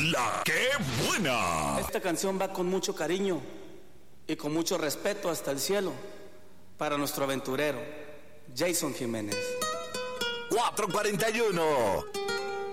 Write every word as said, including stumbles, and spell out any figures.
La que buena. Esta canción va con mucho cariño y con mucho respeto hasta el cielo para nuestro aventurero, Jason Jiménez. cuatro cuarenta y uno.